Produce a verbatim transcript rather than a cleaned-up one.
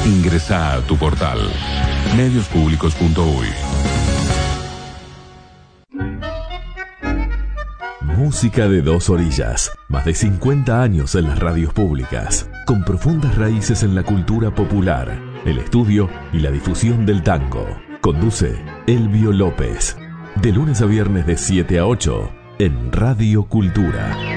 Ingresá a tu portal medios públicos punto uy. Música de dos orillas. Más de cincuenta años en las radios públicas, con profundas raíces en la cultura popular, el estudio y la difusión del tango. Conduce Elvio López. De lunes a viernes de siete a ocho en Radio Cultura.